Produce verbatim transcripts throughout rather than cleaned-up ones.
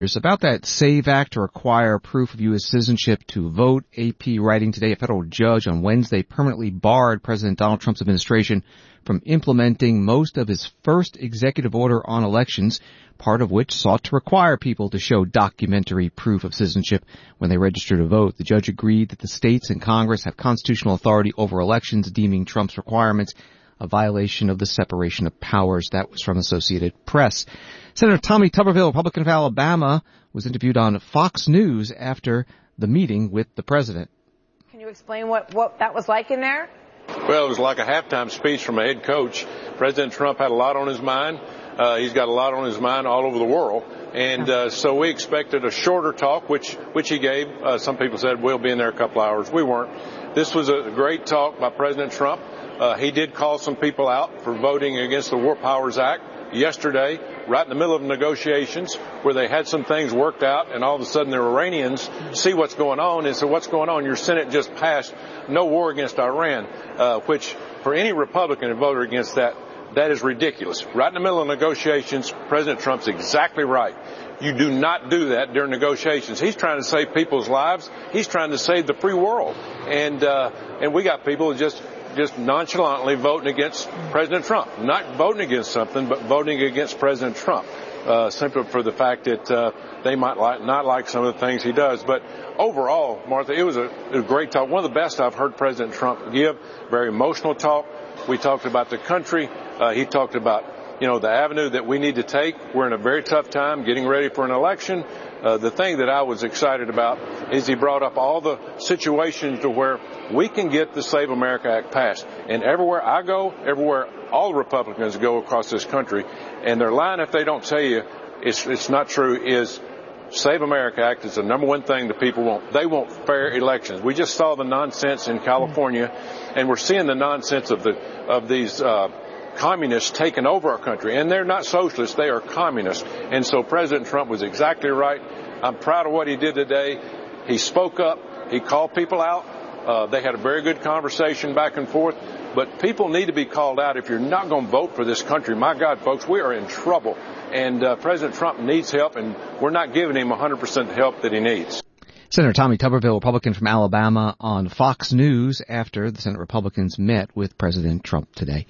About that SAVE Act to require proof of U S citizenship to vote, A P writing today, a federal judge on Wednesday permanently barred President Donald Trump's administration from implementing most of his first executive order on elections, part of which sought to require people to show documentary proof of citizenship when they register to vote. The judge agreed that the states and Congress have constitutional authority over elections, deeming Trump's requirements a violation of the separation of powers. That was from Associated Press. Senator Tommy Tuberville, Republican of Alabama, was interviewed on Fox News after the meeting with the president. Can you explain what, what that was like in there? Well, it was like a halftime speech from a head coach. President Trump had a lot on his mind. Uh, he's got a lot on his mind all over the world. And uh, so we expected a shorter talk, which which he gave. Uh, some people said, we'll be in there a couple hours. We weren't. This was a great talk by President Trump. Uh, he did call some people out for voting against the War Powers Act yesterday, right in the middle of negotiations where they had some things worked out, and all of a sudden the Iranians see what's going on and say, what's going on? Your Senate just passed no war against Iran, uh, which for any Republican to vote against that, that is ridiculous. Right in the middle of negotiations, President Trump's exactly right. You do not do that during negotiations. He's trying to save people's lives. He's trying to save the free world. And, uh, and we got people just just nonchalantly voting against President Trump. Not voting against something, but voting against President Trump, uh, simply for the fact that uh, they might like, not like some of the things he does. But overall, Martha, it was, a, it was a great talk. One of the best I've heard President Trump give. Very emotional talk. We talked about the country. Uh, he talked about, you know, the avenue that we need to take. We're in a very tough time getting ready for an election. Uh, the thing that I was excited about is he brought up all the situations to where we can get the Save America Act passed. And everywhere I go, everywhere all Republicans go across this country, and their line, if they don't tell you it's, it's not true, is Save America Act is the number one thing the people want. They want fair elections. We just saw the nonsense in California, and we're seeing the nonsense of the of these uh communists taking over our country. And they're not socialists, they are communists. And so President Trump was exactly right. I'm proud of what he did today. He spoke up. He called people out. Uh, they had a very good conversation back and forth. But people need to be called out. If you're not going to vote for this country, my God, folks, we are in trouble. And uh, President Trump needs help, and we're not giving him one hundred percent the help that he needs. Senator Tommy Tuberville, Republican from Alabama, on Fox News after the Senate Republicans met with President Trump today.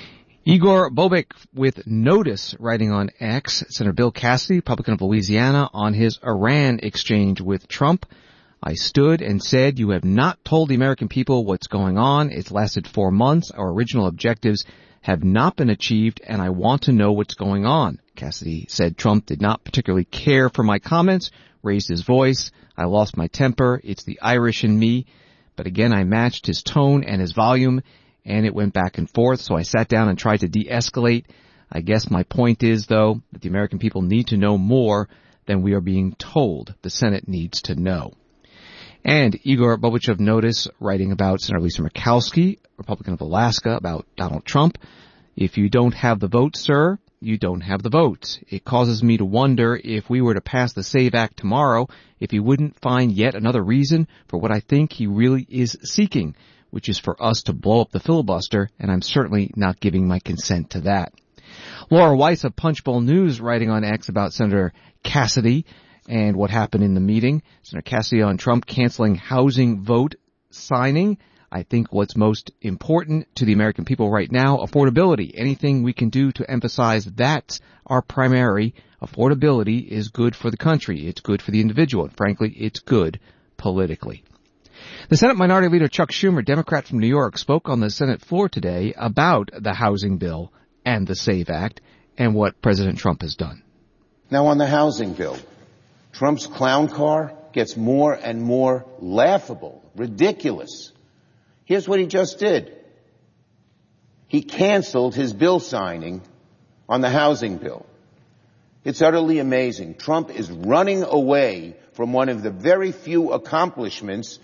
Igor Bobek with notice writing on X. Senator Bill Cassidy, Republican of Louisiana, on his Iran exchange with Trump. I stood and said, you have not told the American people what's going on. It's lasted four months. Our original objectives have not been achieved, and I want to know what's going on. Cassidy said Trump did not particularly care for my comments, raised his voice. I lost my temper. It's the Irish in me. But again, I matched his tone and his volume, and it went back and forth, so I sat down and tried to de-escalate. I guess my point is, though, that the American people need to know more than we are being told. The Senate needs to know. And Igor Bobek of Notice, writing about Senator Lisa Murkowski, Republican of Alaska, about Donald Trump. If you don't have the votes, sir, you don't have the votes. It causes me to wonder if we were to pass the SAVE Act tomorrow, if he wouldn't find yet another reason for what I think he really is seeking, which is for us to blow up the filibuster, and I'm certainly not giving my consent to that. Laura Weiss of Punchbowl News writing on X about Senator Cassidy and what happened in the meeting. Senator Cassidy on Trump canceling housing vote signing. I think what's most important to the American people right now, affordability. Anything we can do to emphasize that's our primary. Affordability is good for the country. It's good for the individual. And frankly, it's good politically. The Senate Minority Leader Chuck Schumer, Democrat from New York, spoke on the Senate floor today about the housing bill and the SAVE Act and what President Trump has done. Now, on the housing bill, Trump's clown car gets more and more laughable, ridiculous. Here's what he just did. He canceled his bill signing on the housing bill. It's utterly amazing. Trump is running away from one of the very few accomplishments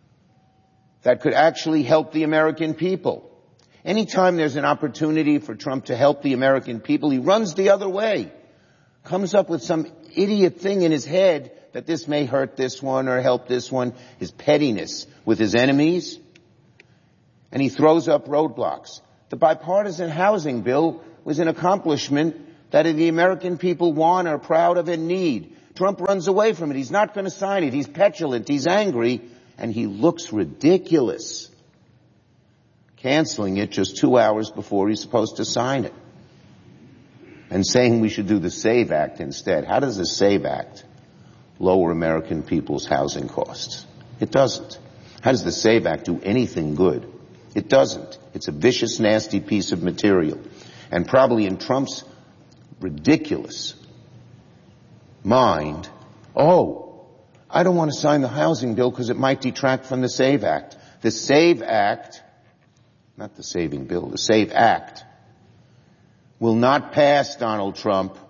that could actually help the American people. Anytime there's an opportunity for Trump to help the American people, he runs the other way. Comes up with some idiot thing in his head that this may hurt this one or help this one. His pettiness with his enemies. And he throws up roadblocks. The bipartisan housing bill was an accomplishment that the American people want, are proud of, and need. Trump runs away from it. He's not going to sign it. He's petulant. He's angry. And he looks ridiculous, canceling it just two hours before he's supposed to sign it and saying we should do the SAVE Act instead. How does the SAVE Act lower American people's housing costs? It doesn't. How does the SAVE Act do anything good? It doesn't. It's a vicious, nasty piece of material. And probably in Trump's ridiculous mind, oh, I don't want to sign the housing bill because it might detract from the SAVE Act. The SAVE Act, not the saving bill, the SAVE Act, will not pass, Donald Trump.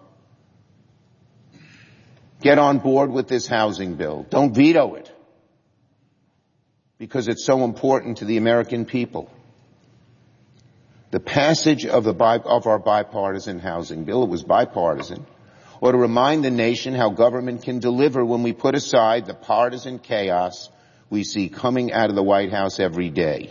Get on board with this housing bill. Don't veto it because it's so important to the American people. The passage of, the bi- of our bipartisan housing bill, it was bipartisan, or to remind the nation how government can deliver when we put aside the partisan chaos we see coming out of the White House every day.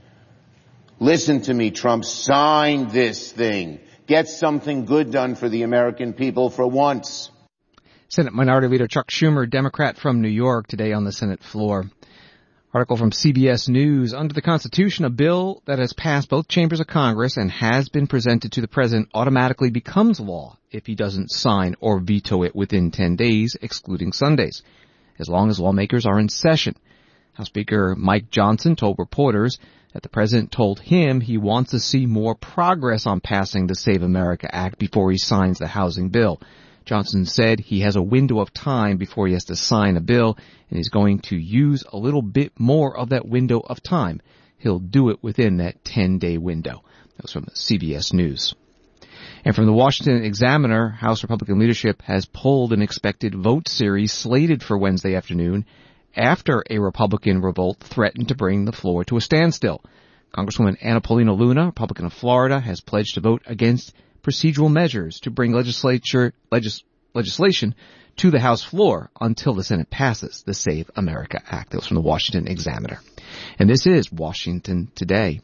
Listen to me, Trump. Sign this thing. Get something good done for the American people for once. Senate Minority Leader Chuck Schumer, Democrat from New York, today on the Senate floor. Article from C B S News. Under the Constitution, a bill that has passed both chambers of Congress and has been presented to the president automatically becomes law if he doesn't sign or veto it within ten days, excluding Sundays, as long as lawmakers are in session. House Speaker Mike Johnson told reporters that the president told him he wants to see more progress on passing the Save America Act before he signs the housing bill. Johnson said he has a window of time before he has to sign a bill, and he's going to use a little bit more of that window of time. He'll do it within that ten-day window. That was from C B S News. And from the Washington Examiner, House Republican leadership has pulled an expected vote series slated for Wednesday afternoon after a Republican revolt threatened to bring the floor to a standstill. Congresswoman Anna Paulina Luna, Republican of Florida, has pledged to vote against procedural measures to bring legislature legis, legislation to the House floor until the Senate passes the Save America Act. That was from the Washington Examiner. And this is Washington Today.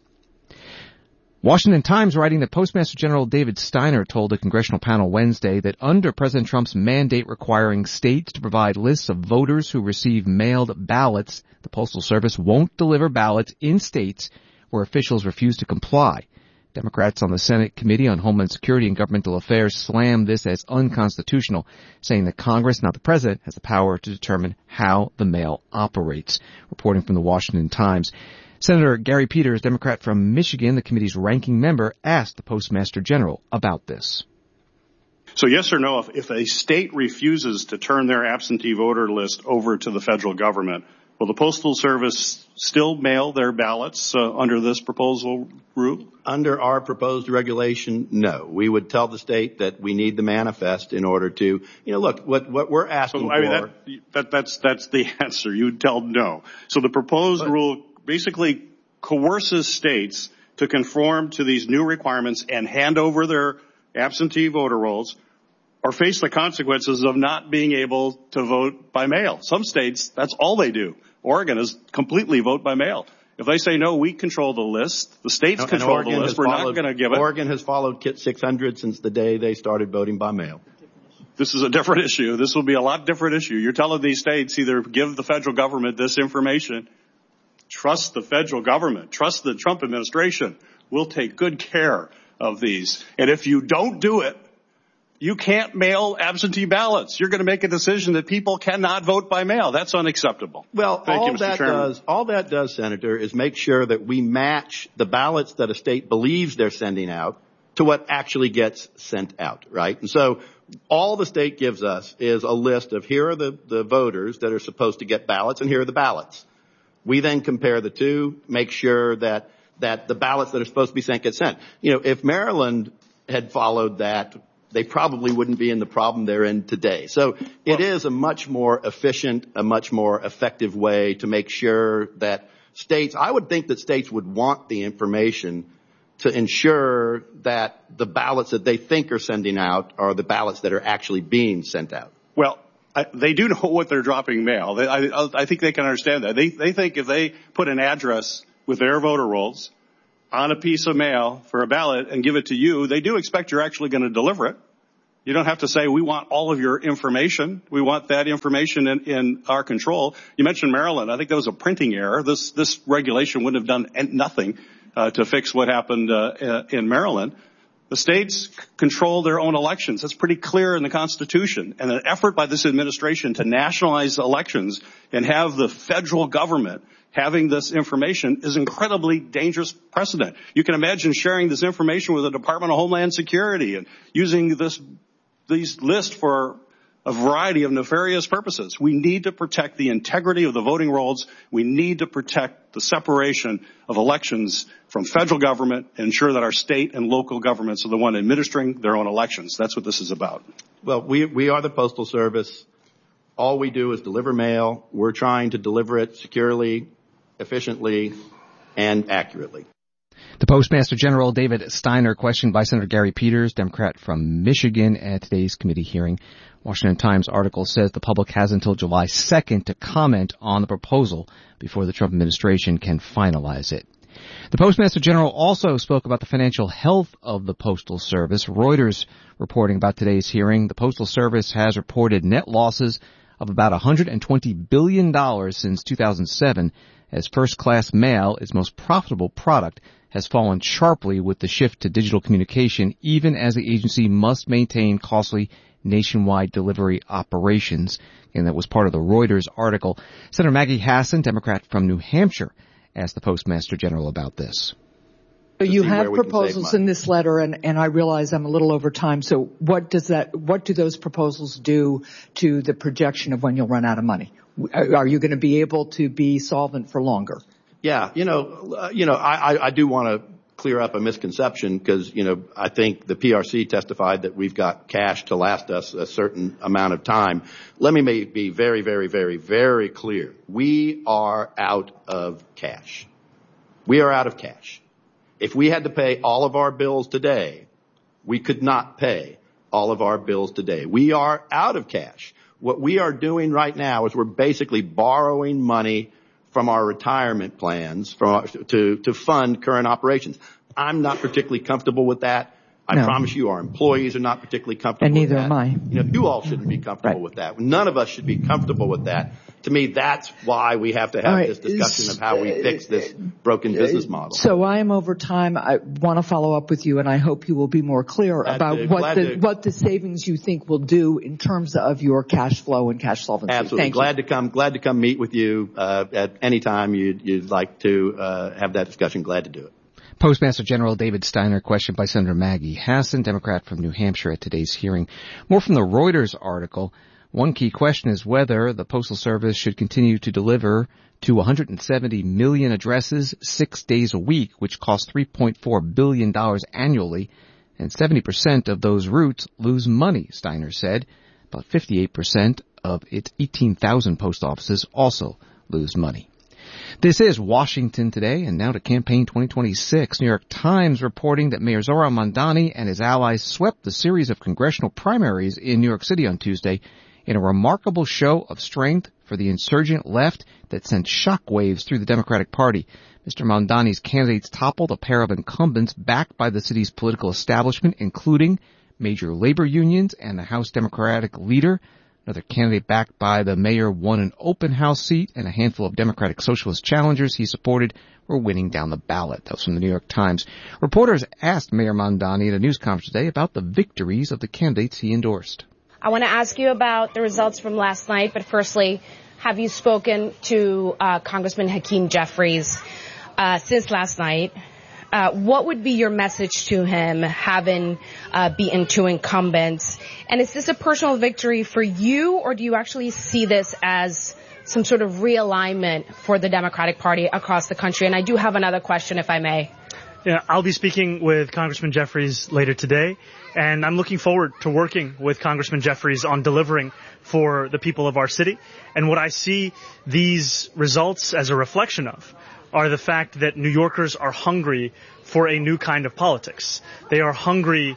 Washington Times writing that Postmaster General David Steiner told a congressional panel Wednesday that under President Trump's mandate requiring states to provide lists of voters who receive mailed ballots, the Postal Service won't deliver ballots in states where officials refuse to comply. Democrats on the Senate Committee on Homeland Security and Governmental Affairs slammed this as unconstitutional, saying that Congress, not the President, has the power to determine how the mail operates. Reporting from the Washington Times, Senator Gary Peters, Democrat from Michigan, the committee's ranking member, asked the Postmaster General about this. So yes or no, if, if a state refuses to turn their absentee voter list over to the federal government, will the Postal Service still mail their ballots uh, under this proposal rule? Under our proposed regulation, no. We would tell the state that we need the manifest in order to, you know, look, what, what we're asking so, I mean, for. That, that, that's, that's the answer. You would tell no. So the proposed but, rule basically coerces states to conform to these new requirements and hand over their absentee voter rolls or face the consequences of not being able to vote by mail. Some states, that's all they do. Oregon is completely vote by mail. If they say, no, we control the list, the states control the list, we're not going to give it. Oregon has followed Kit six hundred since the day they started voting by mail. This is a different issue. This will be a lot different issue. You're telling these states either give the federal government this information, trust the federal government, trust the Trump administration. We'll take good care of these. And if you don't do it, you can't mail absentee ballots. You're going to make a decision that people cannot vote by mail. That's unacceptable. Well, Thank all you, Mister that Chairman. does, all that does, Senator, is make sure that we match the ballots that a state believes they're sending out to what actually gets sent out, right? And so all the state gives us is a list of here are the, the voters that are supposed to get ballots and here are the ballots. We then compare the two, make sure that, that the ballots that are supposed to be sent get sent. You know, if Maryland had followed that, they probably wouldn't be in the problem they're in today. So it is a much more efficient, a much more effective way to make sure that states, I would think that states would want the information to ensure that the ballots that they think are sending out are the ballots that are actually being sent out. Well, I, they do know what they're dropping mail. They, I, I think they can understand that. They, they think if they put an address with their voter rolls on a piece of mail for a ballot and give it to you, they do expect you're actually going to deliver it. You don't have to say, we want all of your information. We want that information in, in our control. You mentioned Maryland. I think that was a printing error. This, this regulation wouldn't have done nothing uh, to fix what happened uh, in Maryland. The states c- control their own elections. That's pretty clear in the Constitution. And an effort by this administration to nationalize elections and have the federal government having this information is incredibly dangerous precedent. You can imagine sharing this information with the Department of Homeland Security and using this these lists for a variety of nefarious purposes. We need to protect the integrity of the voting rolls. We need to protect the separation of elections from federal government and ensure that our state and local governments are the one administering their own elections. That's what this is about. Well, we, we are the Postal Service. All we do is deliver mail. We're trying to deliver it securely, efficiently, and accurately. The Postmaster General David Steiner questioned by Senator Gary Peters, Democrat from Michigan, at today's committee hearing. Washington Times article says the public has until July second to comment on the proposal before the Trump administration can finalize it. The Postmaster General also spoke about the financial health of the Postal Service. Reuters reporting about today's hearing. The Postal Service has reported net losses of about one hundred twenty billion dollars since two thousand seven, as first-class mail, its most profitable product, has fallen sharply with the shift to digital communication, even as the agency must maintain costly nationwide delivery operations. And that was part of the Reuters article. Senator Maggie Hassan, Democrat from New Hampshire, asked the Postmaster General about this. So you have proposals in this letter, and, and I realize I'm a little over time. So what does that, what do those proposals do to the projection of when you'll run out of money? Are you going to be able to be solvent for longer? Yeah, you know, uh, you know, I, I, I do want to clear up a misconception because, you know, I think the P R C testified that we've got cash to last us a certain amount of time. Let me make, be very, very, very, very clear. We are out of cash. We are out of cash. If we had to pay all of our bills today, we could not pay all of our bills today. We are out of cash. What we are doing right now is we're basically borrowing money from our retirement plans from our, to, to fund current operations. I'm not particularly comfortable with that. I no. promise you our employees are not particularly comfortable and neither with that. am I. You know, you all shouldn't be comfortable right. with that. None of us should be comfortable with that. To me, that's why we have to have right. this discussion of how we fix this broken business model. So I am over time. I want to follow up with you, and I hope you will be more clear glad about to, what the to, what the savings you think will do in terms of your cash flow and cash solvency. Absolutely. Thank glad you. to come. Glad to come meet with you uh, at any time you'd, you'd like to uh, have that discussion. Glad to do it. Postmaster General David Steiner questioned by Senator Maggie Hassan, Democrat from New Hampshire, at today's hearing. More from the Reuters article. One key question is whether the Postal Service should continue to deliver to one hundred seventy million addresses six days a week, which costs three point four billion dollars annually, and seventy percent of those routes lose money, Steiner said. About fifty-eight percent of its eighteen thousand post offices also lose money. This is Washington Today, and now to Campaign twenty twenty-six. New York Times reporting that Mayor Zohran Mamdani and his allies swept the series of congressional primaries in New York City on Tuesday in a remarkable show of strength for the insurgent left that sent shockwaves through the Democratic Party. Mister Mamdani's candidates toppled a pair of incumbents backed by the city's political establishment, including major labor unions and the House Democratic leader. Another candidate backed by the mayor won an open house seat, and a handful of Democratic Socialist challengers he supported were winning down the ballot. That was from the New York Times. Reporters asked Mayor Mamdani at a news conference today about the victories of the candidates he endorsed. I want to ask you about the results from last night, but firstly, have you spoken to uh, Congressman Hakeem Jeffries uh, since last night? Uh, what would be your message to him, having uh, beaten two incumbents? And is this a personal victory for you, or do you actually see this as some sort of realignment for the Democratic Party across the country? And I do have another question, if I may. Yeah, I'll be speaking with Congressman Jeffries later today, and I'm looking forward to working with Congressman Jeffries on delivering for the people of our city. And what I see these results as a reflection of are the fact that New Yorkers are hungry for a new kind of politics. They are hungry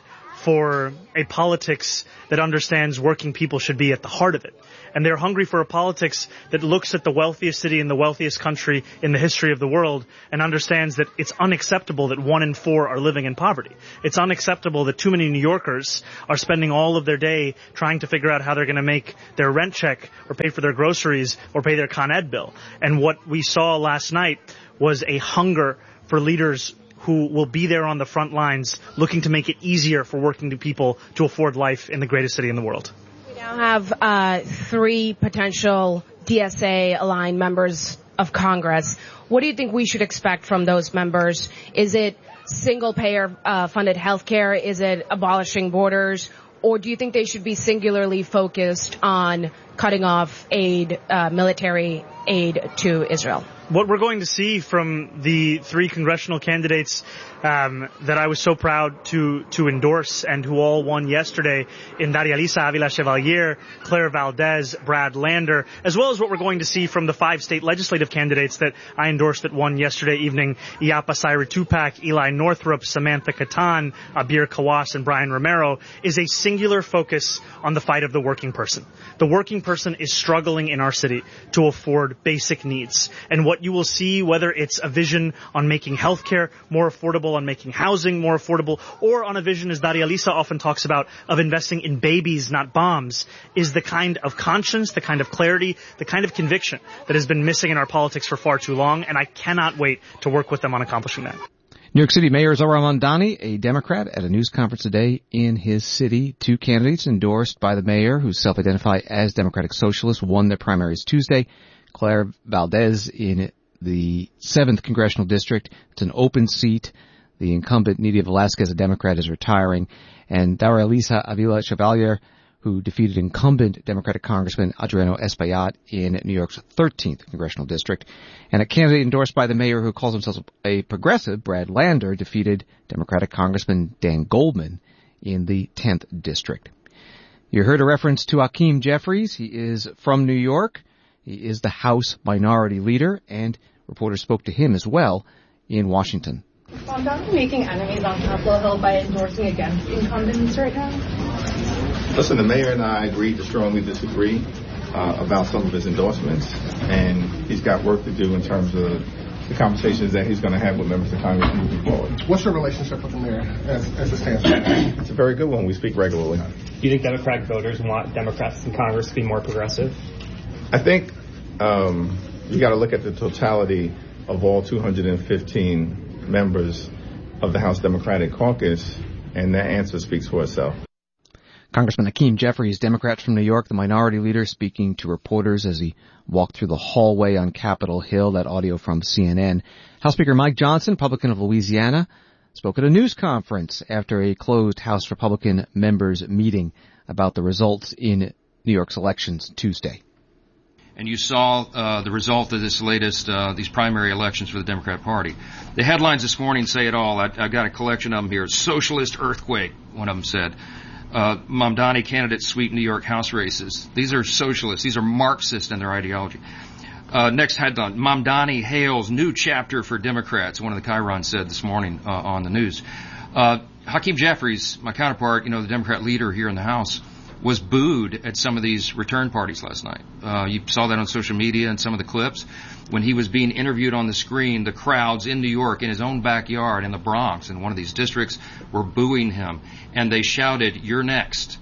for a politics that understands working people should be at the heart of it. And they're hungry for a politics that looks at the wealthiest city in the wealthiest country in the history of the world and understands that it's unacceptable that one in four are living in poverty. It's unacceptable that too many New Yorkers are spending all of their day trying to figure out how they're going to make their rent check or pay for their groceries or pay their Con Ed bill. And what we saw last night was a hunger for leaders who will be there on the front lines looking to make it easier for working people to afford life in the greatest city in the world. We now have uh, three potential D S A-aligned members of Congress. What do you think we should expect from those members? Is it single-payer uh, funded health care? Is it abolishing borders? Or do you think they should be singularly focused on cutting off aid, uh, military aid to Israel? What we're going to see from the three congressional candidates um, that I was so proud to to endorse and who all won yesterday in Daria Lisa Avila Chevalier, Claire Valdez, Brad Lander, as well as what we're going to see from the five state legislative candidates that I endorsed that won yesterday evening, Iapa Sairi Tupac, Eli Northrup, Samantha Catan, Abir Kawas, and Brian Romero, is a singular focus on the fight of the working person. The working person is struggling in our city to afford basic needs. And what you will see, whether it's a vision on making healthcare more affordable, on making housing more affordable, or on a vision, as Daria Lisa often talks about, of investing in babies, not bombs, is the kind of conscience, the kind of clarity, the kind of conviction that has been missing in our politics for far too long, and I cannot wait to work with them on accomplishing that. New York City Mayor Zohran Mamdani, a Democrat, at a news conference today in his city. Two candidates endorsed by the mayor, who self-identify as Democratic Socialists, won their primaries Tuesday. Claire Valdez in the seventh Congressional District. It's an open seat. The incumbent, Nydia Velasquez, a Democrat, is retiring. And Daria Lisa Avila Chevalier, who defeated incumbent Democratic Congressman Adriano Espaillat in New York's thirteenth Congressional District. And a candidate endorsed by the mayor who calls himself a progressive, Brad Lander, defeated Democratic Congressman Dan Goldman in the tenth District. You heard a reference to Hakeem Jeffries. He is from New York. He is the House Minority Leader, and reporters spoke to him as well in Washington. Is Mamdani making enemies on Capitol Hill by endorsing against incumbents right now? Listen, the mayor and I agreed to strongly disagree uh, about some of his endorsements, and he's got work to do in terms of the conversations that he's going to have with members of Congress moving forward. What's your relationship with the mayor as, as it stands right now? It's a very good one. We speak regularly. Do you think Democratic voters want Democrats in Congress to be more progressive? I think um, you got to look at the totality of all two hundred fifteen members of the House Democratic Caucus, and that answer speaks for itself. Congressman Hakeem Jeffries, Democrat from New York, the minority leader, speaking to reporters as he walked through the hallway on Capitol Hill. That audio from C N N. House Speaker Mike Johnson, Republican of Louisiana, spoke at a news conference after a closed House Republican members meeting about the results in New York's elections Tuesday. And you saw uh, the result of this latest, uh, these primary elections for the Democrat Party. The headlines this morning say it all. I, I've got a collection of them here. Socialist earthquake, one of them said. Uh, Mamdani candidates sweep New York House races. These are socialists. These are Marxist in their ideology. Uh, next headline, Mamdani hails new chapter for Democrats, one of the Chiron said this morning uh, on the news. Uh, Hakeem Jeffries, my counterpart, you know, the Democrat leader here in the House, was booed at some of these return parties last night. Uh, you saw that on social media and some of the clips. When he was being interviewed on the screen, the crowds in New York, in his own backyard, in the Bronx, in one of these districts, were booing him. And they shouted, "You're next."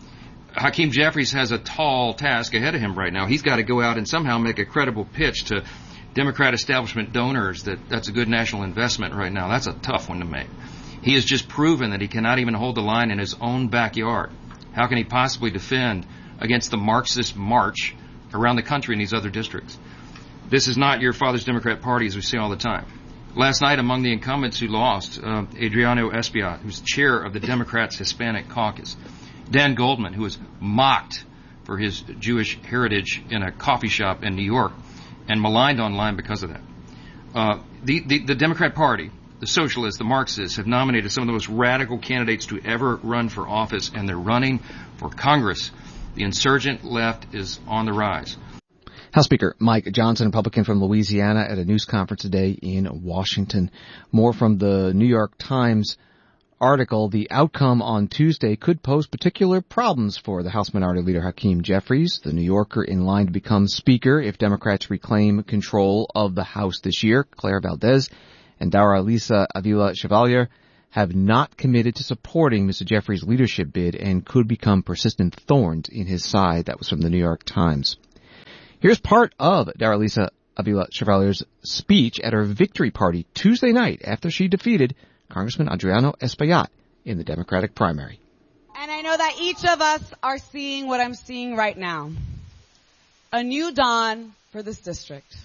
Hakeem Jeffries has a tall task ahead of him right now. He's got to go out and somehow make a credible pitch to Democrat establishment donors that that's a good national investment right now. That's a tough one to make. He has just proven that he cannot even hold the line in his own backyard. How can he possibly defend against the Marxist march around the country in these other districts? This is not your father's Democrat Party, as we see all the time. Last night, among the incumbents who lost, uh, Adriano Espaillat, who's chair of the Democrats' Hispanic Caucus. Dan Goldman, who was mocked for his Jewish heritage in a coffee shop in New York and maligned online because of that. Uh, the, the, the Democrat Party, the socialists, the Marxists, have nominated some of the most radical candidates to ever run for office, and they're running for Congress. The insurgent left is on the rise. House Speaker Mike Johnson, Republican from Louisiana, at a news conference today in Washington. More from the New York Times article, the outcome on Tuesday could pose particular problems for the House Minority Leader Hakeem Jeffries, the New Yorker in line to become Speaker if Democrats reclaim control of the House this year. Claire Valdez and Daralisa Avila Chevalier have not committed to supporting Mister Jeffries' leadership bid and could become persistent thorns in his side. That was from the New York Times. Here's part of Daralisa Avila Chevalier's speech at her victory party Tuesday night after she defeated Congressman Adriano Espaillat in the Democratic primary. And I know that each of us are seeing what I'm seeing right now. A new dawn for this district.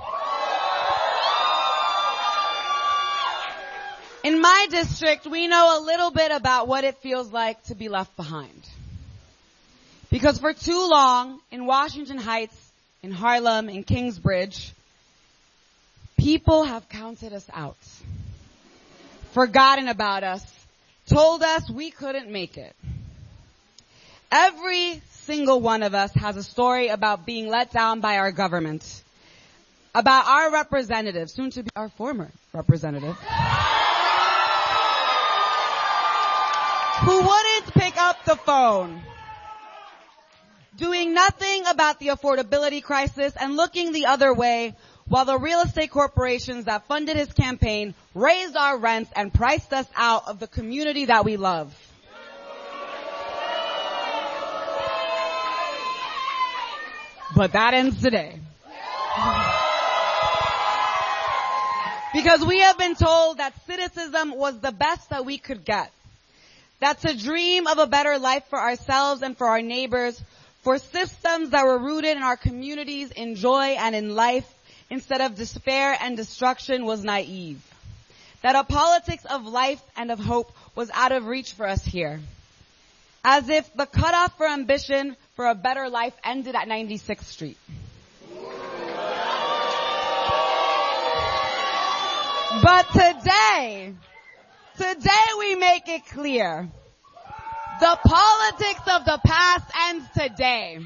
In my district, we know a little bit about what it feels like to be left behind. Because for too long, in Washington Heights, in Harlem, in Kingsbridge, people have counted us out, forgotten about us, told us we couldn't make it. Every single one of us has a story about being let down by our government, about our representative, soon to be our former representative, who wouldn't pick up the phone, doing nothing about the affordability crisis and looking the other way while the real estate corporations that funded his campaign raised our rents and priced us out of the community that we love. But that ends today. Because we have been told that cynicism was the best that we could get. That to dream of a better life for ourselves and for our neighbors, for systems that were rooted in our communities, in joy and in life, instead of despair and destruction, was naive. That a politics of life and of hope was out of reach for us here. As if the cutoff for ambition for a better life ended at ninety-sixth Street. But today, today we make it clear. The politics of the past ends today.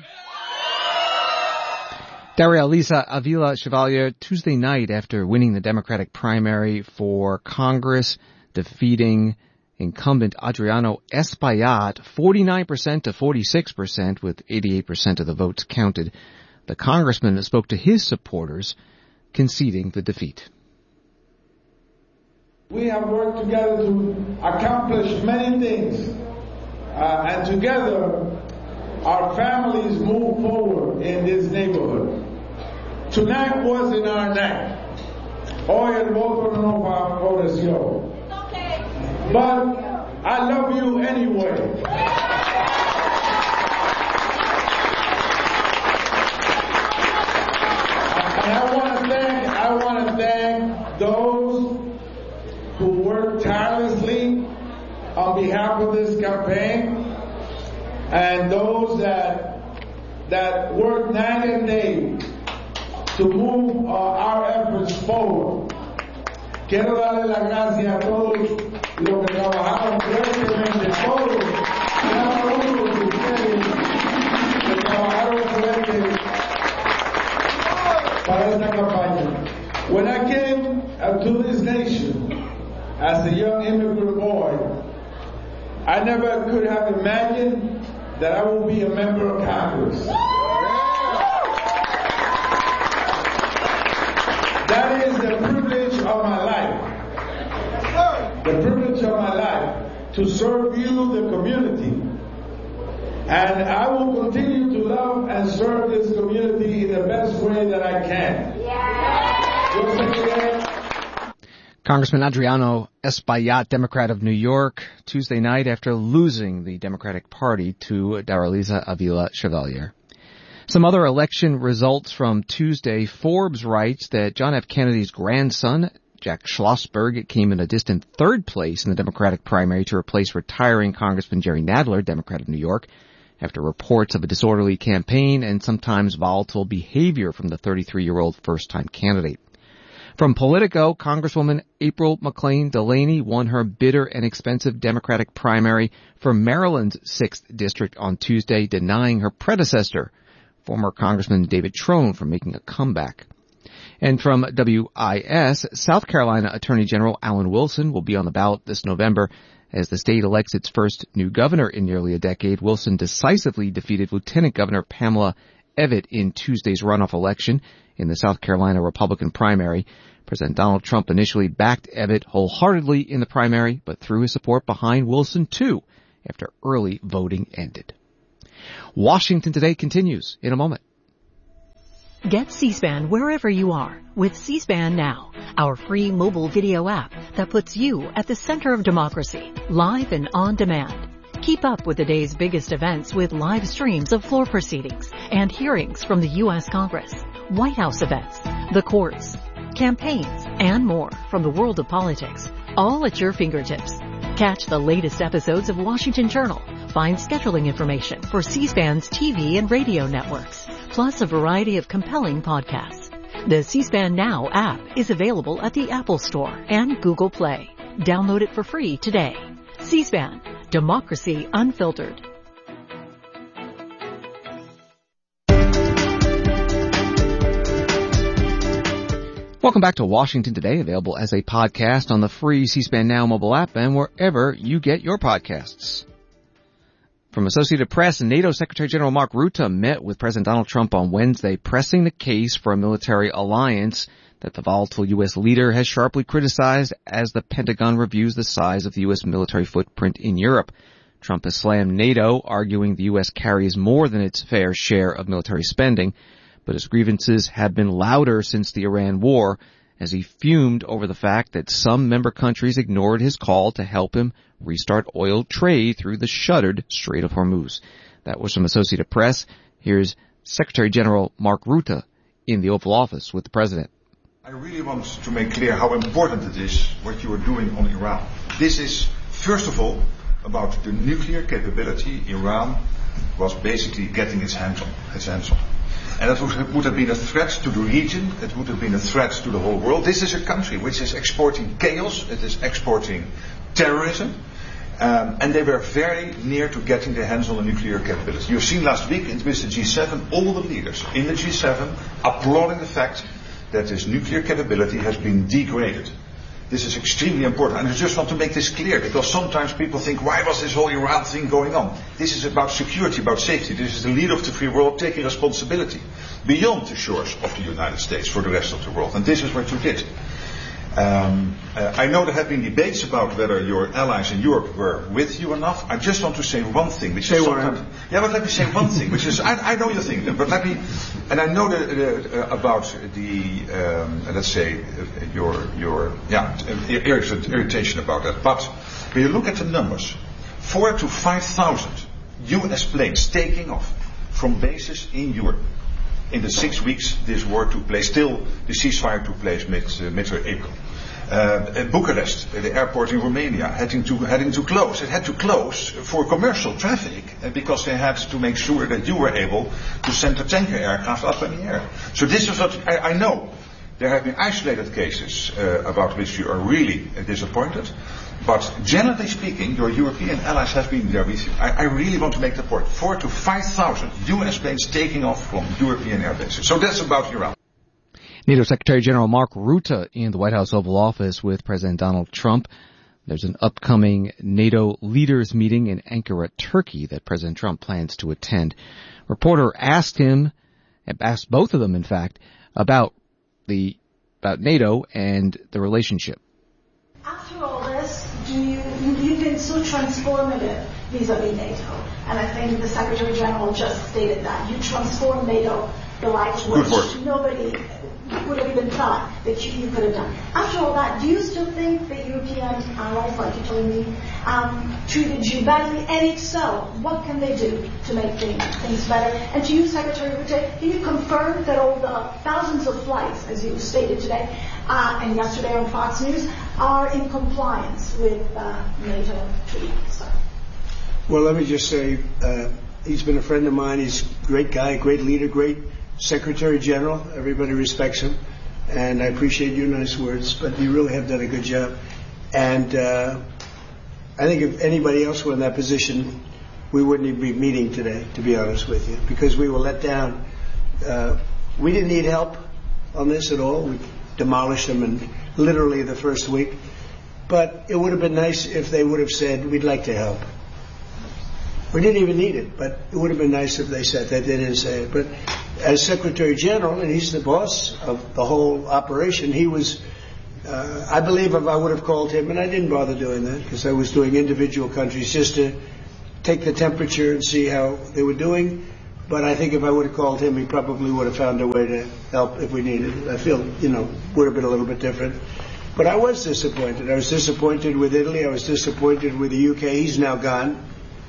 Daralisa Avila Chevalier, Tuesday night after winning the Democratic primary for Congress, defeating incumbent Adriano Espaillat, forty-nine percent to forty-six percent, with eighty-eight percent of the votes counted. The congressman spoke to his supporters, conceding the defeat. We have worked together to accomplish many things, uh, and together our families move forward in this neighborhood. Tonight wasn't our night. Hoy el voto no favoreció. But I love you anyway. And I want to thank, I want to thank those who worked tirelessly on behalf of this campaign, and those that that worked night and day to move uh, our efforts forward. Quiero darle las gracias a todos los que trabajaron fuertemente, todos, cada uno de ustedes que trabajaron fuerte para esta campaña. When I came uh, to this nation as a young immigrant boy, I never could have imagined that I would be a member of Congress. That is the privilege of my life. The privilege of my life to serve you, the community. And I will continue to love and serve this community in the best way that I can. Yeah. Congressman Adriano Espaillat, Democrat of New York, Tuesday night after losing the Democratic Party to Daralisa Avila Chevalier. Some other election results from Tuesday. Forbes writes that John F. Kennedy's grandson, Jack Schlossberg, came in a distant third place in the Democratic primary to replace retiring Congressman Jerry Nadler, Democrat of New York, after reports of a disorderly campaign and sometimes volatile behavior from the thirty-three-year-old first-time candidate. From Politico, Congresswoman April McClain Delaney won her bitter and expensive Democratic primary for Maryland's sixth District on Tuesday, denying her predecessor, former Congressman David Trone, from making a comeback. And from W I S, South Carolina Attorney General Alan Wilson will be on the ballot this November. As the state elects its first new governor in nearly a decade, Wilson decisively defeated Lieutenant Governor Pamela Evitt in Tuesday's runoff election in the South Carolina Republican primary. President Donald Trump initially backed Evitt wholeheartedly in the primary, but threw his support behind Wilson too after early voting ended. Washington Today continues in a moment. Get C-SPAN wherever you are with C-SPAN Now, our free mobile video app that puts you at the center of democracy, live and on demand. Keep up with the day's biggest events with live streams of floor proceedings and hearings from the U S Congress, White House events, the courts, campaigns, and more from the world of politics, all at your fingertips. Catch the latest episodes of Washington Journal. Find scheduling information for C-SPAN's T V and radio networks, plus a variety of compelling podcasts. The C-SPAN Now app is available at the Apple Store and Google Play. Download it for free today. C-SPAN, Democracy Unfiltered. Welcome back to Washington Today, available as a podcast on the free C-SPAN Now mobile app and wherever you get your podcasts. From Associated Press, NATO Secretary General Mark Rutte met with President Donald Trump on Wednesday, pressing the case for a military alliance that the volatile U S leader has sharply criticized as the Pentagon reviews the size of the U S military footprint in Europe. Trump has slammed NATO, arguing the U S carries more than its fair share of military spending, but his grievances have been louder since the Iran war, as he fumed over the fact that some member countries ignored his call to help him restart oil trade through the shuttered Strait of Hormuz. That was from Associated Press. Here's Secretary General Mark Rutte in the Oval Office with the President. I really want to make clear how important it is what you are doing on Iran. This is, first of all, about the nuclear capability Iran was basically getting its hands on. Its hands on. And that would, would have been a threat to the region, it would have been a threat to the whole world. This is a country which is exporting chaos, it is exporting terrorism, um, and they were very near to getting their hands on the nuclear capability. You've seen last week with the G seven, all the leaders in the G seven applauding the fact that this nuclear capability has been degraded. This is extremely important, and I just want to make this clear, because sometimes people think, why was this whole Iran thing going on? This is about security, about safety. This is the leader of the free world taking responsibility beyond the shores of the United States for the rest of the world, and this is what you did. Um, uh, I know there have been debates about whether your allies in Europe were with you enough. I just want to say one thing, which say is sometimes, yeah, but let me say one thing, which is I, I know you think that, but let me, and I know that, uh, uh, about the um, let's say uh, your your yeah irritation about that. But when you look at the numbers, four to five thousand U S planes taking off from bases in Europe. In the six weeks this war took place, still the ceasefire took place mid, uh, mid-April. Uh, Bucharest, uh, the airport in Romania, having to, having to close. It had to close for commercial traffic uh, because they had to make sure that you were able to send the tanker aircraft up in the air. So this is what I, I know. There have been isolated cases uh, about which you are really uh, disappointed. But generally speaking, your European allies have been there with you. I, I really want to make the point. Four to five thousand U S planes taking off from European air bases. So that's about Iran. NATO Secretary General Mark Rutte in the White House Oval Office with President Donald Trump. There's an upcoming NATO leaders meeting in Ankara, Turkey, that President Trump plans to attend. Reporter asked him, asked both of them, in fact, about the about NATO and the relationship. After all this, do you, you've been so transformative vis-a-vis NATO, and I think the Secretary General just stated that. You transformed NATO, the likes which nobody would have even thought that you, you could have done. After all that, do you still think that European allies, like you told me, um, treated you badly? And if so, what can they do to make things, things better? And to you, Secretary Rutte, can you confirm that all the thousands of flights, as you stated today uh, and yesterday on Fox News, are in compliance with uh, NATO treaty stuff? Well, let me just say, uh, he's been a friend of mine. He's a great guy, great leader, great Secretary General. Everybody respects him, and I appreciate your nice words, but you really have done a good job. And uh, I think if anybody else were in that position, we wouldn't even be meeting today, to be honest with you, because we were let down. Uh, we didn't need help. on this at all. We demolished them in literally the first week. But it would have been nice if they would have said, we'd like to help. We didn't even need it, but it would have been nice if they said that. They didn't say it. But as Secretary General, and he's the boss of the whole operation, he was, uh, I believe if I would have called him, and I didn't bother doing that because I was doing individual countries just to take the temperature and see how they were doing. But I think if I would have called him, he probably would have found a way to help if we needed it. I feel, you know, would have been a little bit different. But I was disappointed. I was disappointed with Italy. I was disappointed with the U K. He's now gone.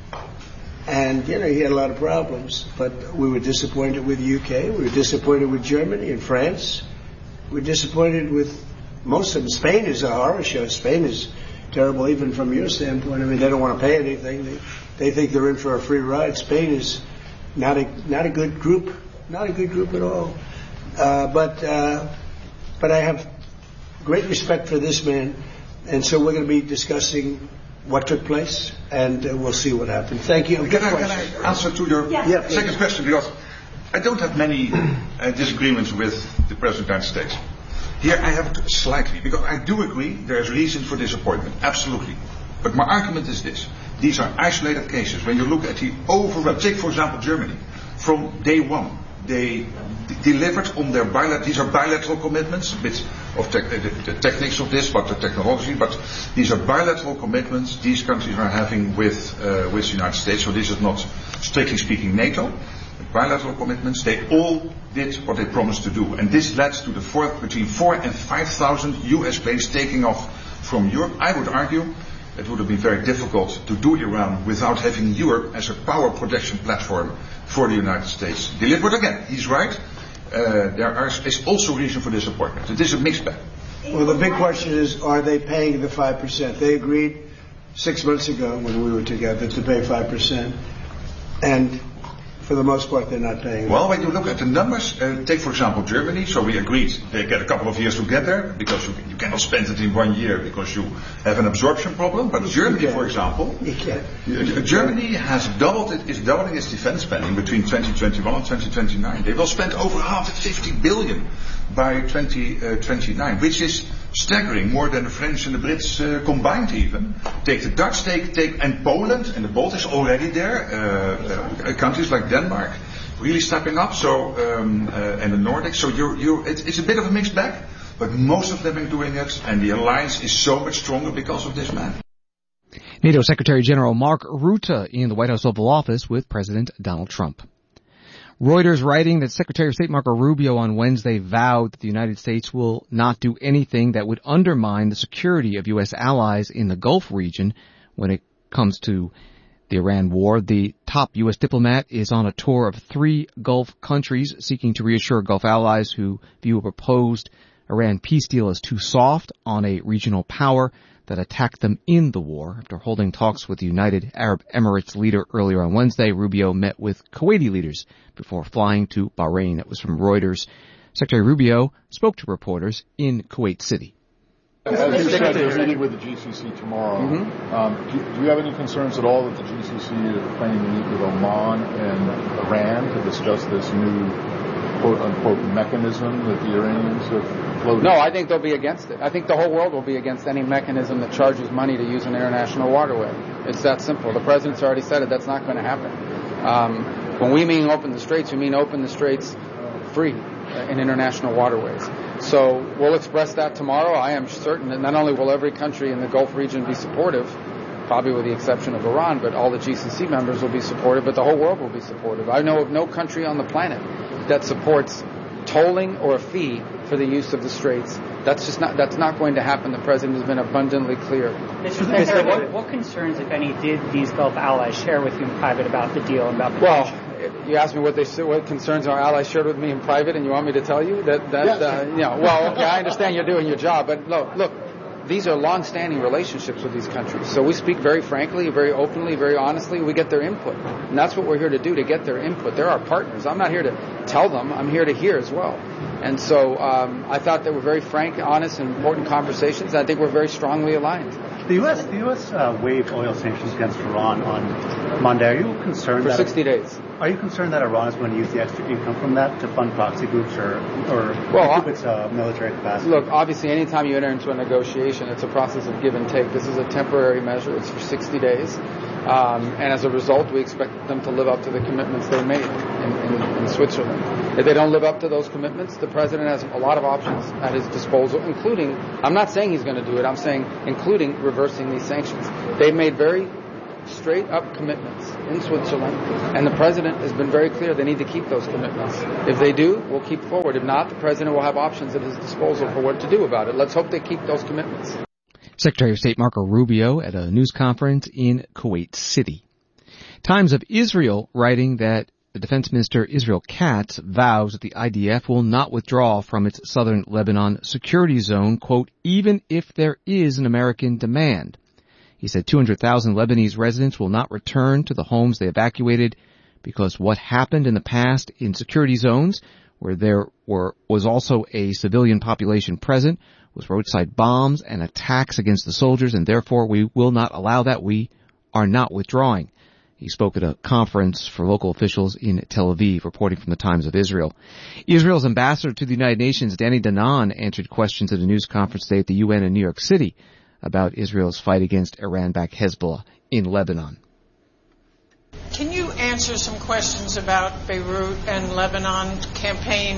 And, you know, he had a lot of problems. But we were disappointed with the U K. We were disappointed with Germany and France. We were disappointed with most of them. Spain is a horror show. Spain is terrible even from your standpoint. I mean, they don't want to pay anything. They, they think they're in for a free ride. Spain is not a not a good group. Not a good group at all. Uh, but uh, but I have great respect for this man. And so we're going to be discussing what took place, and uh, we'll see what happens. Thank you. Can I, can I answer to your yes. Yeah, second question? Because I don't have many uh, disagreements with the President of the United States. Here I have it slightly, because I do agree there is reason for disappointment, absolutely. But my argument is this. These are isolated cases. When you look at the overall, take for example Germany, from day one, they d- delivered on their bilateral, these are bilateral commitments, a bit of te- the, the techniques of this, but the technology, but these are bilateral commitments these countries are having with, uh, with the United States, so this is not, strictly speaking, NATO. Bilateral commitments, they all did what they promised to do. And this led to the four, between four and five thousand U S planes taking off from Europe. I would argue it would have been very difficult to do Iran without having Europe as a power projection platform for the United States. Delivered again, he's right. Uh, there are, is also reason for disappointment. It is a mixed bag. Well, the big question is, are they paying the five percent? They agreed six months ago when we were together to pay five percent. And for the most part, they're not paying. Well, when you look at the numbers, uh, take for example Germany. So we agreed they get a couple of years to get there because you, you cannot spend it in one year because you have an absorption problem. But Germany, for example, uh, Germany has doubled it, is doubling its defense spending between twenty twenty-one and twenty twenty-nine. They will spend over one hundred fifty billion by twenty twenty-nine, which is staggering, more than the French and the Brits uh, combined even. Take the Dutch, take, take and Poland and the Baltics already there, uh, uh, countries like Denmark really stepping up, so um, uh, and the Nordics. So you're, you're, it's, it's a bit of a mixed bag, but most of them are doing it, and the alliance is so much stronger because of this man. NATO Secretary General Mark Rutte in the White House Oval Office with President Donald Trump. Reuters writing that Secretary of State Marco Rubio on Wednesday vowed that the United States will not do anything that would undermine the security of U S allies in the Gulf region when it comes to the Iran war. The top U S diplomat is on a tour of three Gulf countries seeking to reassure Gulf allies who view a proposed Iran peace deal as too soft on a regional power that attacked them in the war. After holding talks with the United Arab Emirates leader earlier on Wednesday, Rubio met with Kuwaiti leaders before flying to Bahrain. That was from Reuters. Secretary Rubio spoke to reporters in Kuwait City. As you said, you're meeting with the G C C tomorrow. Mm-hmm. Um, do, do you have any concerns at all that the G C C is planning to meet with Oman and Iran to discuss this new quote-unquote mechanism that the Iranians have floated? No, I think they'll be against it. I think the whole world will be against any mechanism that charges money to use an international waterway. It's that simple. The president's already said it. That's not going to happen. Um, when we mean open the straits, we mean open the straits free in international waterways. So we'll express that tomorrow. I am certain that not only will every country in the Gulf region be supportive, probably with the exception of Iran, but all the G C C members will be supportive, but the whole world will be supportive. I know of no country on the planet that supports tolling or a fee for the use of the straits. That's just not, that's not going to happen. The president has been abundantly clear. Mister Secretary, what, what concerns, if any, did these Gulf allies share with you in private about the deal and about the Well, you asked me what they what concerns our allies shared with me in private, and you want me to tell you that that yes. uh, you know? Well, okay, I understand you're doing your job, but look, look. These are long-standing relationships with these countries. So we speak very frankly, very openly, very honestly. We get their input. And that's what we're here to do, to get their input. They're our partners. I'm not here to tell them. I'm here to hear as well. And so um, I thought they were very frank, honest, and important conversations. I think we're very strongly aligned. The U S the U S uh, waived oil sanctions against Iran on Monday. Are you concerned for that sixty days? Are you concerned that Iran is going to use the extra income from that to fund proxy groups or or well, improve its uh, military capacity? Look, obviously, anytime you enter into a negotiation, it's a process of give and take. This is a temporary measure. It's for sixty days. Um, and as a result, we expect them to live up to the commitments they made in, in, in Switzerland. If they don't live up to those commitments, the president has a lot of options at his disposal, including, I'm not saying he's going to do it, I'm saying including reversing these sanctions. They've made very straight up commitments in Switzerland, and the president has been very clear they need to keep those commitments. If they do, we'll keep forward. If not, the president will have options at his disposal for what to do about it. Let's hope they keep those commitments. Secretary of State Marco Rubio at a news conference in Kuwait City. Times of Israel writing that the Defense Minister Israel Katz vows that the I D F will not withdraw from its southern Lebanon security zone, quote, even if there is an American demand. He said two hundred thousand Lebanese residents will not return to the homes they evacuated because what happened in the past in security zones where there were was also a civilian population present was roadside bombs and attacks against the soldiers, and therefore we will not allow that. We are not withdrawing. He spoke at a conference for local officials in Tel Aviv, reporting from the Times of Israel. Israel's ambassador to the United Nations, Danny Danon, answered questions at a news conference today at the U N in New York City about Israel's fight against Iran-backed Hezbollah in Lebanon. Can you answer some questions about Beirut and Lebanon campaign?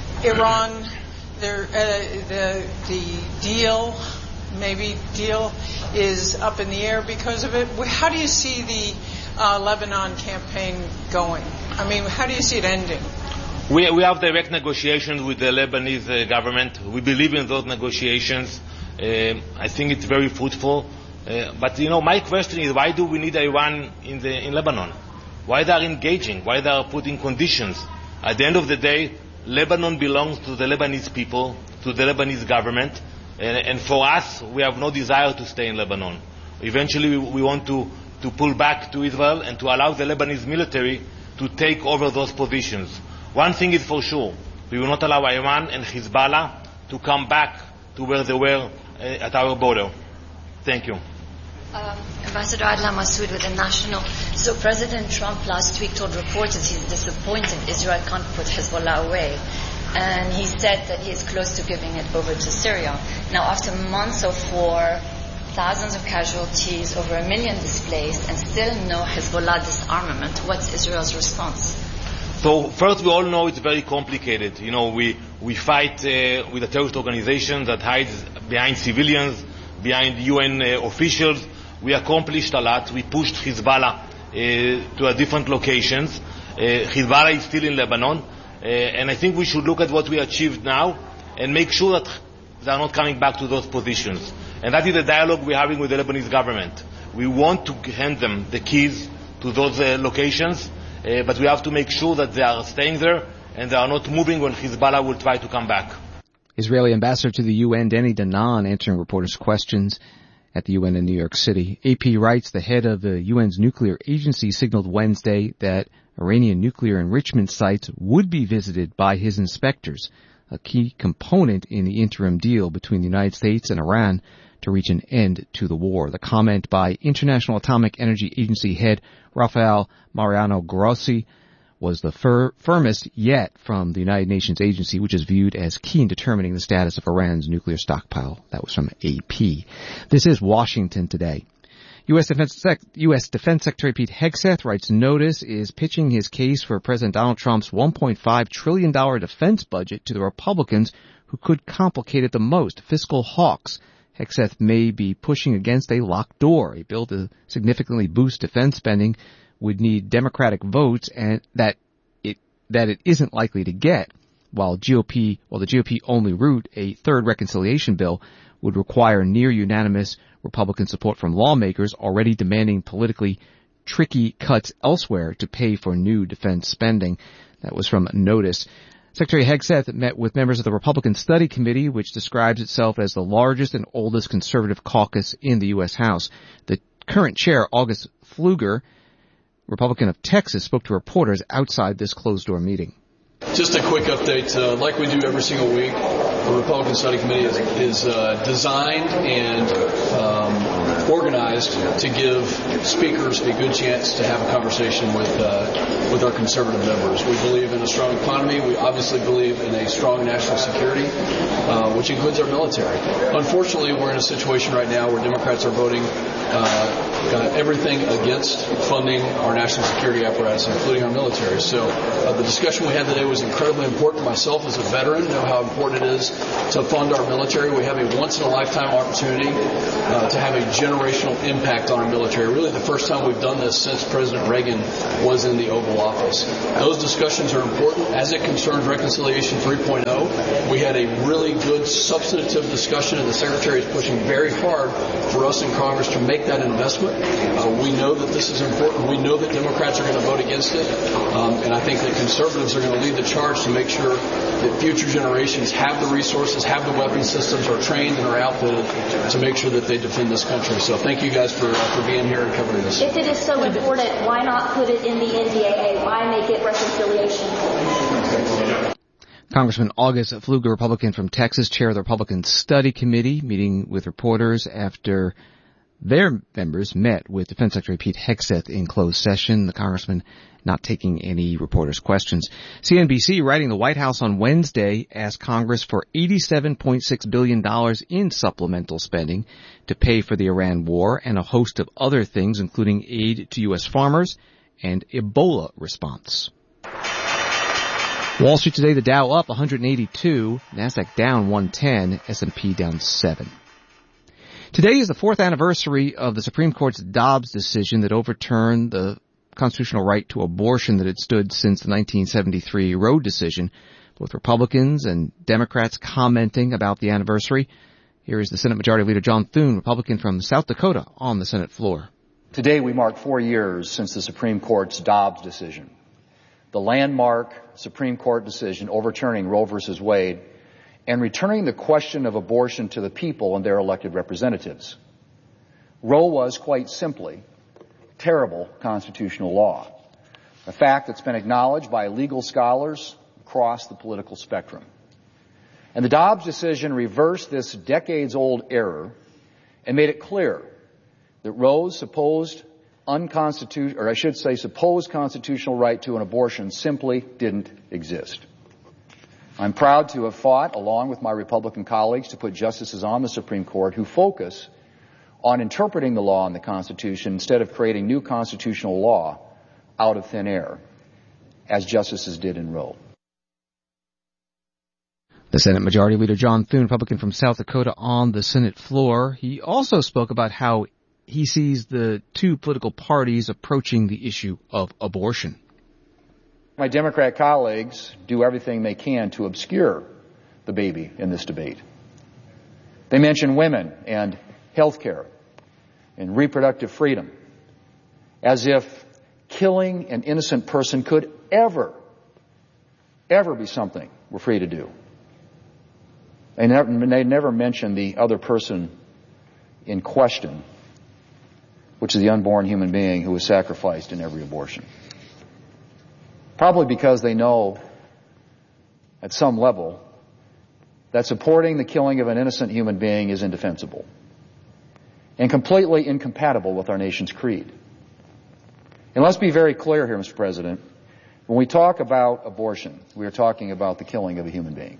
Iran, there, uh, the, the deal, maybe deal, is up in the air because of it. How do you see the uh, Lebanon campaign going? I mean, how do you see it ending? We, we have direct negotiations with the Lebanese uh, government. We believe in those negotiations. Uh, I think it's very fruitful. Uh, but, you know, my question is, why do we need Iran in, the, in Lebanon? Why they are engaging? Why they are putting conditions? At the end of the day, Lebanon belongs to the Lebanese people, to the Lebanese government, and, and for us, we have no desire to stay in Lebanon. Eventually, we, we want to, to pull back to Israel and to allow the Lebanese military to take over those positions. One thing is for sure, we will not allow Iran and Hezbollah to come back to where they were uh, at our border. Thank you. Um, Ambassador Adlan Masood with the National. So President Trump last week told reporters he's disappointed Israel can't put Hezbollah away. And he said that he is close to giving it over to Syria. Now, after months of war, thousands of casualties, over a million displaced, and still no Hezbollah disarmament, what's Israel's response? So first, we all know it's very complicated. You know, we, we fight uh, with a terrorist organization that hides behind civilians, behind U N uh, officials. We accomplished a lot. We pushed Hezbollah uh, to a different locations. Uh, Hezbollah is still in Lebanon. Uh, and I think we should look at what we achieved now and make sure that they are not coming back to those positions. And that is the dialogue we're having with the Lebanese government. We want to hand them the keys to those uh, locations, uh, but we have to make sure that they are staying there and they are not moving when Hezbollah will try to come back. Israeli ambassador to the U N, Danny Danon, answering reporters' questions at the U N in New York City. A P writes the head of the U N's nuclear agency signaled Wednesday that Iranian nuclear enrichment sites would be visited by his inspectors, a key component in the interim deal between the United States and Iran to reach an end to the war. The comment by International Atomic Energy Agency head Rafael Mariano Grossi was the fir- firmest yet from the United Nations agency, which is viewed as key in determining the status of Iran's nuclear stockpile. That was from A P. This is Washington today. U S. Defense, Sec- U S. Defense Secretary Pete Hegseth writes Notice is pitching his case for President Donald Trump's one point five trillion dollars defense budget to the Republicans who could complicate it the most, fiscal hawks. Hegseth may be pushing against a locked door. A bill to significantly boost defense spending would need Democratic votes, and that it that it isn't likely to get. While G O P, while the G O P only route, a third reconciliation bill would require near unanimous Republican support from lawmakers already demanding politically tricky cuts elsewhere to pay for new defense spending. That was from Notice. Secretary Hegseth met with members of the Republican Study Committee, which describes itself as the largest and oldest conservative caucus in the U S. House. The current chair, August Pfluger, Republican of Texas, spoke to reporters outside this closed-door meeting. Just a quick update. Uh, like we do every single week, the Republican Study Committee is, is uh, designed and um, organized to give speakers a good chance to have a conversation with uh, with our conservative members. We believe in a strong economy. We obviously believe in a strong national security, uh, which includes our military. Unfortunately, we're in a situation right now where Democrats are voting uh, kind of everything against funding our national security apparatus, including our military. So uh, the discussion we had today was incredibly important. Myself as a veteran know how important it is to fund our military. We have a once-in-a-lifetime opportunity uh, to have a generational impact on our military. Really the first time we've done this since President Reagan was in the Oval Office. Those discussions are important. As it concerns Reconciliation three point oh, we had a really good substantive discussion, and the Secretary is pushing very hard for us in Congress to make that investment. Uh, we know that this is important. We know that Democrats are going to vote against it, um, and I think that conservatives are going to lead the charge to make sure that future generations have the resources, have the weapon systems, are trained and are outfitted to make sure that they defend this country. So thank you guys for, uh, for being here and covering this. If it is so important, why not put it in the N D A A? Why make it reconciliation? Congressman August Pfluger, Republican from Texas, chair of the Republican Study Committee, meeting with reporters after their members met with Defense Secretary Pete Hegseth in closed session. The congressman not taking any reporters' questions. C N B C, writing the White House on Wednesday, asked Congress for eighty-seven point six billion dollars in supplemental spending to pay for the Iran war and a host of other things, including aid to U S farmers and Ebola response. Wall Street today, the Dow up one hundred eighty-two, NASDAQ down one ten, S and P down seven. Today is the fourth anniversary of the Supreme Court's Dobbs decision that overturned the constitutional right to abortion that had stood since the nineteen seventy-three Roe decision. Both Republicans and Democrats commenting about the anniversary. Here is the Senate Majority Leader John Thune, Republican from South Dakota, on the Senate floor. Today we mark four years since the Supreme Court's Dobbs decision, the landmark Supreme Court decision overturning Roe versus Wade and returning the question of abortion to the people and their elected representatives. Roe was, quite simply, terrible constitutional law, a fact that's been acknowledged by legal scholars across the political spectrum. And the Dobbs decision reversed this decades-old error and made it clear that Roe's supposed unconstitutional, or I should say supposed constitutional right to an abortion simply didn't exist. I'm proud to have fought, along with my Republican colleagues, to put justices on the Supreme Court who focus on interpreting the law and the Constitution instead of creating new constitutional law out of thin air, as justices did in Roe. The Senate Majority Leader John Thune, Republican from South Dakota, on the Senate floor. He also spoke about how he sees the two political parties approaching the issue of abortion. My Democrat colleagues do everything they can to obscure the baby in this debate. They mention women and health care and reproductive freedom as if killing an innocent person could ever, ever be something we're free to do. They never, they never mention the other person in question, which is the unborn human being who was sacrificed in every abortion. Probably because they know at some level that supporting the killing of an innocent human being is indefensible and completely incompatible with our nation's creed. And let's be very clear here, Mister President. When we talk about abortion, we are talking about the killing of a human being.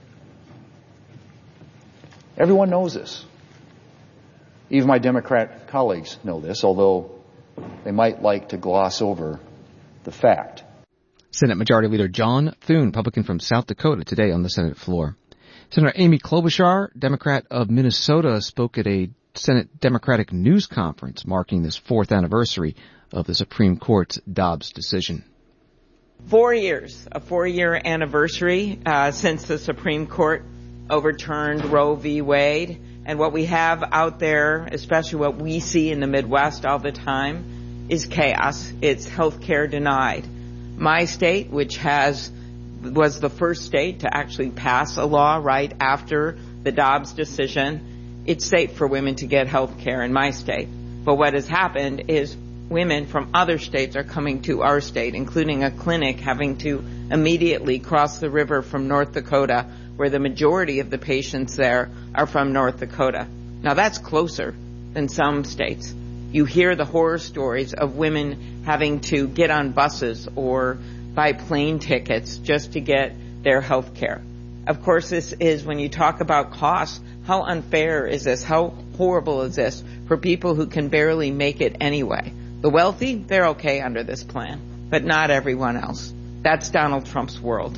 Everyone knows this. Even my Democrat colleagues know this, although they might like to gloss over the fact. Senate Majority Leader John Thune, Republican from South Dakota, today on the Senate floor. Senator Amy Klobuchar, Democrat of Minnesota, spoke at a Senate Democratic News Conference marking this fourth anniversary of the Supreme Court's Dobbs decision. Four years, a four-year anniversary uh, since the Supreme Court overturned Roe v. Wade. And what we have out there, especially what we see in the Midwest all the time, is chaos. It's health care denied. My state, which has was the first state to actually pass a law right after the Dobbs decision, it's safe for women to get health care in my state. But what has happened is women from other states are coming to our state, including a clinic having to immediately cross the river from North Dakota, where the majority of the patients there are from North Dakota. Now, that's closer than some states. You hear the horror stories of women having to get on buses or buy plane tickets just to get their health care. Of course, this is, when you talk about costs, how unfair is this? How horrible is this for people who can barely make it anyway? The wealthy, they're okay under this plan, but not everyone else. That's Donald Trump's world.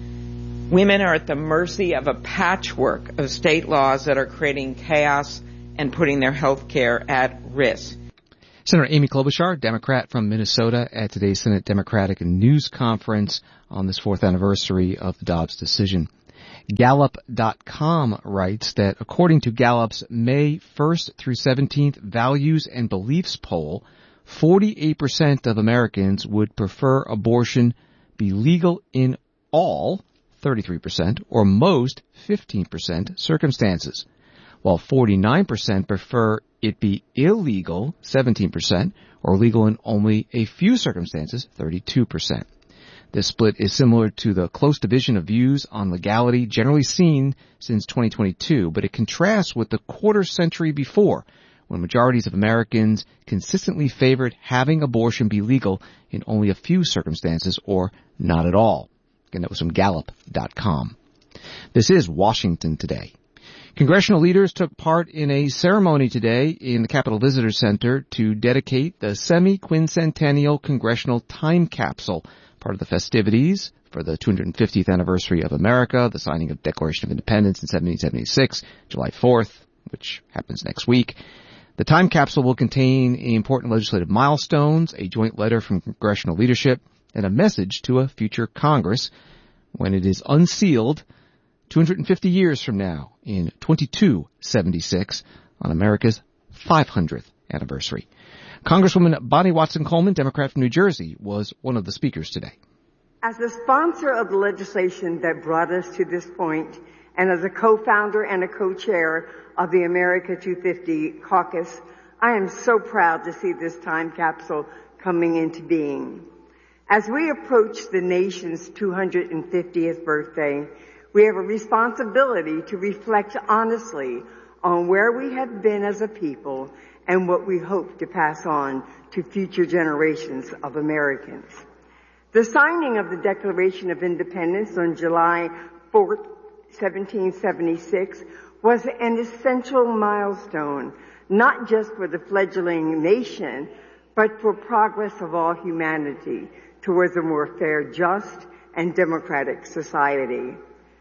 Women are at the mercy of a patchwork of state laws that are creating chaos and putting their health care at risk. Senator Amy Klobuchar, Democrat from Minnesota, at today's Senate Democratic News Conference on this fourth anniversary of the Dobbs decision. Gallup dot com writes that according to Gallup's May first through seventeenth Values and Beliefs poll, forty-eight percent of Americans would prefer abortion be legal in all, thirty-three percent, or most, fifteen percent, circumstances, while forty-nine percent prefer it be illegal, seventeen percent, or legal in only a few circumstances, thirty-two percent. This split is similar to the close division of views on legality generally seen since twenty twenty-two, but it contrasts with the quarter century before, when majorities of Americans consistently favored having abortion be legal in only a few circumstances or not at all. Again, that was from Gallup dot com. This is Washington Today. Congressional leaders took part in a ceremony today in the Capitol Visitor Center to dedicate the semi-quincentennial Congressional Time Capsule, part of the festivities for the two hundred fiftieth anniversary of America, the signing of Declaration of Independence in seventeen seventy-six, July fourth, which happens next week. The time capsule will contain important legislative milestones, a joint letter from congressional leadership, and a message to a future Congress when it is unsealed two hundred fifty years from now in twenty-two seventy-six on America's five hundredth anniversary. Congresswoman Bonnie Watson-Coleman, Democrat from New Jersey, was one of the speakers today. As the sponsor of the legislation that brought us to this point, and as a co-founder and a co-chair of the America two fifty caucus, I am so proud to see this time capsule coming into being. As we approach the nation's two hundred fiftieth birthday, we have a responsibility to reflect honestly on where we have been as a people and what we hope to pass on to future generations of Americans. The signing of the Declaration of Independence on July fourth, seventeen seventy-six was an essential milestone, not just for the fledgling nation, but for progress of all humanity towards a more fair, just, and democratic society.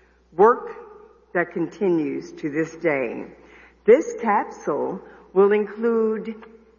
Work that continues to this day. This capsule will include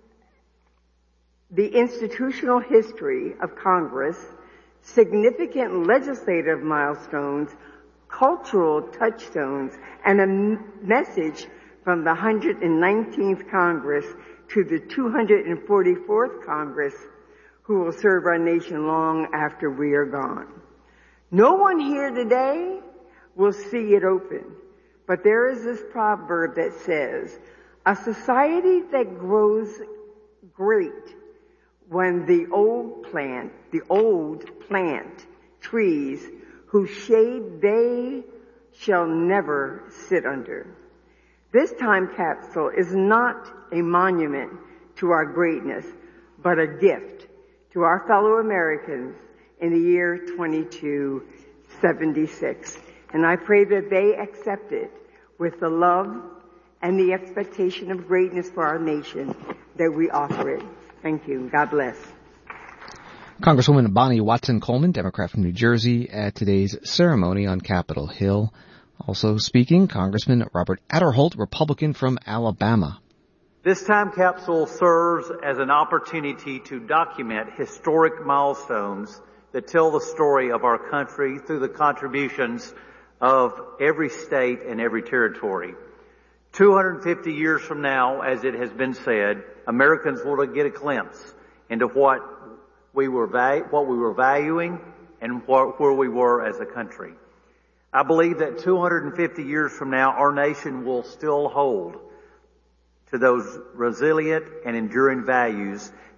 the institutional history of Congress, significant legislative milestones, cultural touchstones, and a message from the one hundred nineteenth Congress to the two hundred forty-fourth Congress, who will serve our nation long after we are gone. No one here today will see it open, but there is this proverb that says, a society that grows great when the old plant, the old plant trees whose shade they shall never sit under. This time capsule is not a monument to our greatness, but a gift to our fellow Americans in the year twenty-two seventy-six. And I pray that they accept it with the love and the expectation of greatness for our nation that we offer it. Thank you. God bless. Congresswoman Bonnie Watson-Coleman, Democrat from New Jersey, at today's ceremony on Capitol Hill. Also speaking, Congressman Robert Aderholt, Republican from Alabama. This time capsule serves as an opportunity to document historic milestones that tell the story of our country through the contributions of every state and every territory. two hundred fifty years from now, as it has been said, Americans will get a glimpse into what we were va- what we were valuing and what, where we were as a country. I believe that two hundred fifty years from now, our nation will still hold to those resilient and enduring values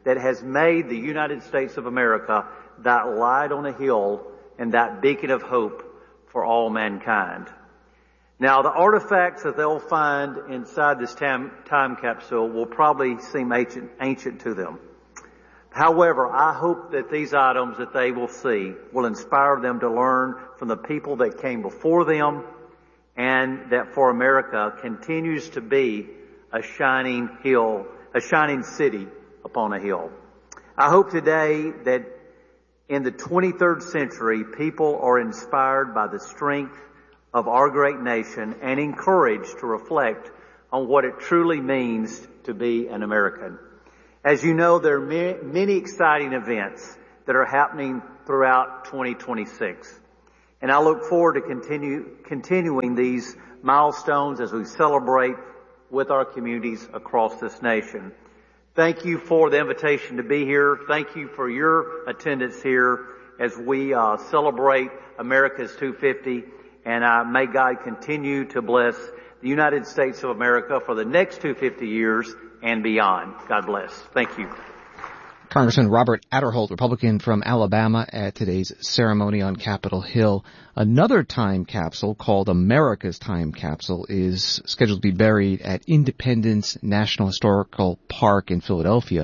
that has made the United States of America that light on a hill and that beacon of hope for all mankind. Now, the artifacts that they'll find inside this time, time capsule will probably seem ancient, ancient to them. However, I hope that these items that they will see will inspire them to learn from the people that came before them, and that for America continues to be a shining hill, a shining city upon a hill. I hope today that in the twenty-third century, people are inspired by the strength of our great nation and encouraged to reflect on what it truly means to be an American. As you know, there are many exciting events that are happening throughout twenty twenty-six. And I look forward to continue, continuing these milestones as we celebrate with our communities across this nation. Thank you for the invitation to be here. Thank you for your attendance here as we uh, celebrate America's two fifty. And uh, may God continue to bless the United States of America for the next two hundred fifty years and beyond. God bless. Thank you. Congressman Robert Aderholt, Republican from Alabama, at today's ceremony on Capitol Hill. Another time capsule called America's Time Capsule is scheduled to be buried at Independence National Historical Park in Philadelphia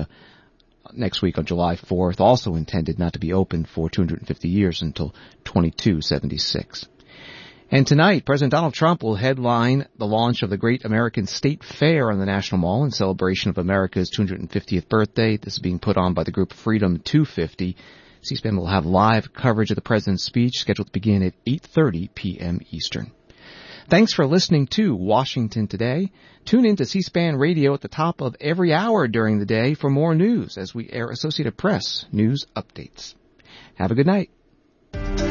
next week on July fourth, also intended not to be open for two hundred fifty years until twenty-two seventy-six. And tonight, President Donald Trump will headline the launch of the Great American State Fair on the National Mall in celebration of America's two hundred fiftieth birthday. This is being put on by the group Freedom two fifty. C-SPAN will have live coverage of the president's speech scheduled to begin at eight thirty p.m. Eastern. Thanks for listening to Washington Today. Tune in to C-SPAN Radio at the top of every hour during the day for more news as we air Associated Press news updates. Have a good night.